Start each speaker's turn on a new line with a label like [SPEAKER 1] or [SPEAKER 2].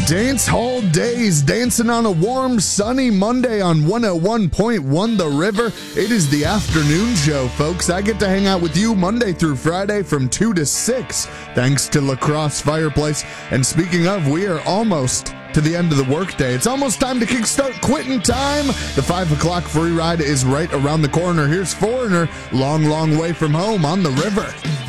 [SPEAKER 1] Dance Hall Days, dancing on a warm, sunny Monday on 101.1 The River. It is the afternoon show, folks. I get to hang out with you Monday through Friday from 2 to 6, thanks to La Crosse Fireplace. And speaking of, we are almost to the end of the workday. It's almost time to kickstart quitting time. The 5 o'clock free ride is right around the corner. Here's Foreigner, Long, Long Way From Home on The River.